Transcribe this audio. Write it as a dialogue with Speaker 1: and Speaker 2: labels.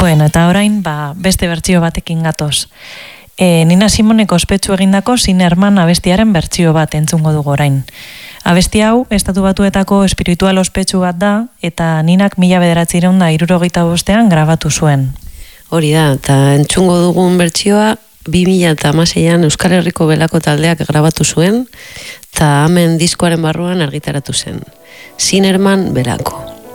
Speaker 1: Bueno, eta orain, beste bertsio batekin gatoz. Nina Simonek ospetsu egindako Sinerman abestiaren bertsio bat entzungo dugu orain. Abesti hau, Estatu Batuetako espiritual ospetsu bat da, eta Ninak 1975ean grabatu zuen.
Speaker 2: Hori da, eta entzungo dugun bertsioa 2016an Euskal Herriko Belako taldeak grabatu zuen, eta hemen diskoaren barruan argitaratu zen. Sinerman Belako.